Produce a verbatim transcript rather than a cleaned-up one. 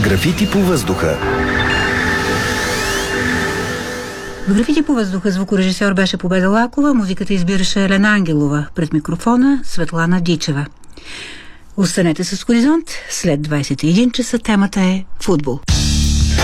Графити по въздуха. В Графити по въздуха звукорежисьор беше Победа Лакова, музиката избираше Елена Ангелова, пред микрофона Светлана Дичева. Останете с Хоризонт, след двайсет и един часа темата е футбол.